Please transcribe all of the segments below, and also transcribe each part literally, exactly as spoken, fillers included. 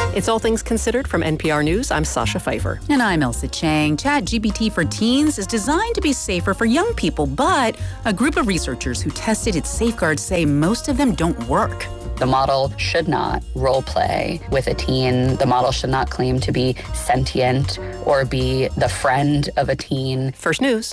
It's All Things Considered from N P R News. I'm Sasha Pfeiffer. And I'm Elsa Chang. ChatGPT for Teens is designed to be safer for young people, but a group of researchers who tested its safeguards say most of them don't work. The model should not role play with a teen. The model should not claim to be sentient or be the friend of a teen. First News.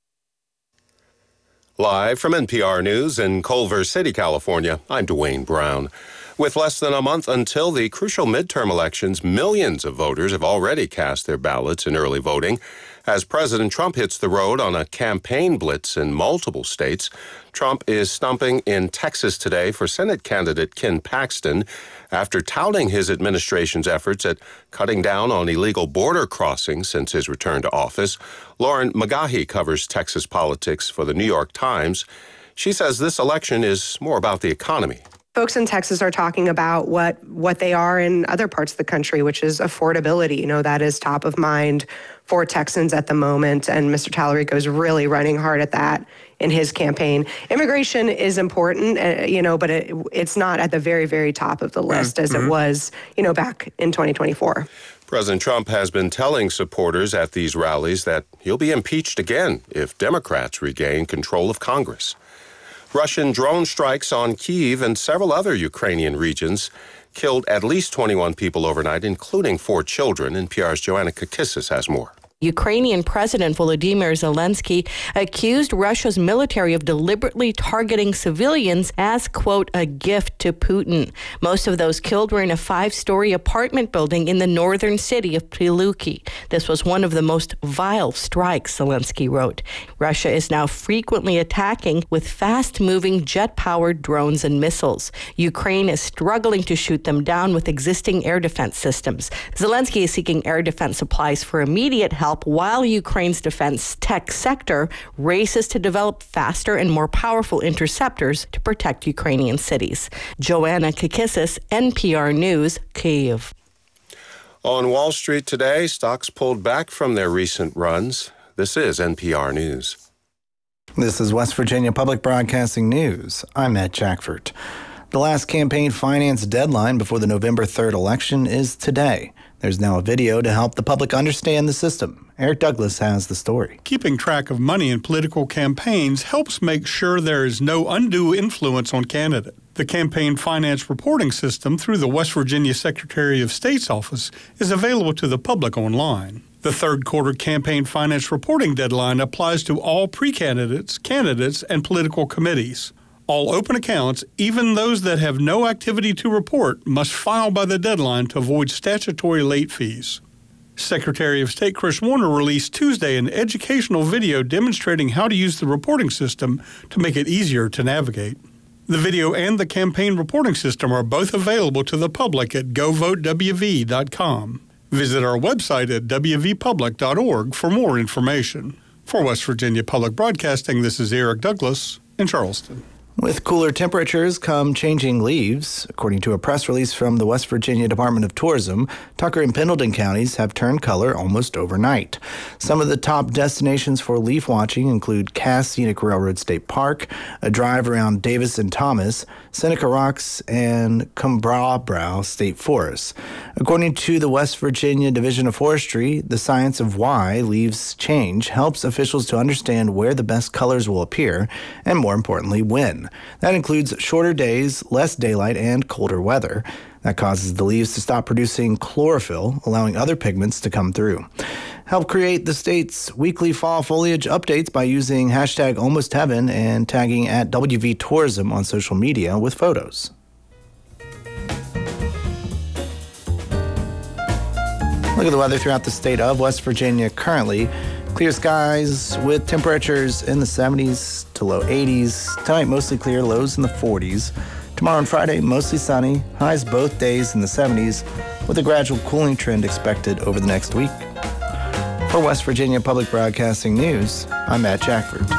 Live from N P R News in Culver City, California, I'm Dwayne Brown. With less than a month until the crucial midterm elections, millions of voters have already cast their ballots in early voting. As President Trump hits the road on a campaign blitz in multiple states, Trump is stumping in Texas today for Senate candidate Ken Paxton after touting his administration's efforts at cutting down on illegal border crossings since his return to office. Lauren McGaughy covers Texas politics for the New York Times. She says this election is more about the economy. Folks in Texas are talking about what what they are in other parts of the country, which is affordability. You know, that is top of mind for Texans at the moment. And Mister Tallarico is really running hard at that in his campaign. Immigration is important, uh, you know, but it, it's not at the very, very top of the list mm-hmm. as it was, you know, back in twenty twenty-four. President Trump has been telling supporters at these rallies that he'll be impeached again if Democrats regain control of Congress. Russian drone strikes on Kyiv and several other Ukrainian regions killed at least twenty-one people overnight, including four children. N P R's Joanna Kakissis has more. Ukrainian President Volodymyr Zelensky accused Russia's military of deliberately targeting civilians as, quote, a gift to Putin. Most of those killed were in a five-story apartment building in the northern city of Pryluki. This was one of the most vile strikes, Zelensky wrote. Russia is now frequently attacking with fast-moving jet-powered drones and missiles. Ukraine is struggling to shoot them down with existing air defense systems. Zelensky is seeking air defense supplies for immediate help while Ukraine's defense tech sector races to develop faster and more powerful interceptors to protect Ukrainian cities. Joanna Kakissis, N P R News, Kyiv. On Wall Street today, stocks pulled back from their recent runs. This is N P R News. This is West Virginia Public Broadcasting News. I'm Matt Jackford. The last campaign finance deadline before the November third election is today. There's now a video to help the public understand the system. Eric Douglas has the story. Keeping track of money in political campaigns helps make sure there is no undue influence on candidate. The Campaign Finance Reporting System through the West Virginia Secretary of State's office is available to the public online. The third quarter campaign finance reporting deadline applies to all pre-candidates, candidates, and political committees. All open accounts, even those that have no activity to report, must file by the deadline to avoid statutory late fees. Secretary of State Chris Warner released Tuesday an educational video demonstrating how to use the reporting system to make it easier to navigate. The video and the campaign reporting system are both available to the public at go vote w v dot com. Visit our website at w v public dot org for more information. For West Virginia Public Broadcasting, this is Eric Douglas in Charleston. With cooler temperatures come changing leaves. According to a press release from the West Virginia Department of Tourism, Tucker and Pendleton counties have turned color almost overnight. Some of the top destinations for leaf watching include Cass Scenic Railroad State Park, a drive around Davis and Thomas, Seneca Rocks, and Cumbrabrow State Forest. According to the West Virginia Division of Forestry, the science of why leaves change helps officials to understand where the best colors will appear, and more importantly, when. That includes shorter days, less daylight, and colder weather. That causes the leaves to stop producing chlorophyll, allowing other pigments to come through. Help create the state's weekly fall foliage updates by using hashtag Almost Heaven and tagging at W V Tourism on social media with photos. Look at the weather throughout the state of West Virginia currently. Clear skies with temperatures in the seventies to low eighties. Tonight, mostly clear, lows in the forties. Tomorrow and Friday, mostly sunny. Highs both days in the seventies, with a gradual cooling trend expected over the next week. For West Virginia Public Broadcasting News, I'm Matt Jackford.